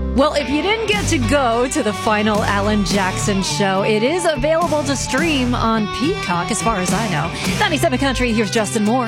Well, if you didn't get to go to the final Alan Jackson show, it is available to stream on Peacock, as far as I know. 97 Country, here's Justin Moore.